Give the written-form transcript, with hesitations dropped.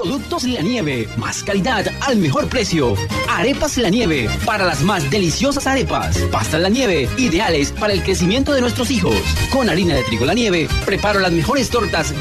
Productos La Nieve, más calidad al mejor precio. Arepas La Nieve, para las más deliciosas arepas. Pastas La Nieve, ideales para el crecimiento de nuestros hijos. Con harina de trigo La Nieve, preparo las mejores tortas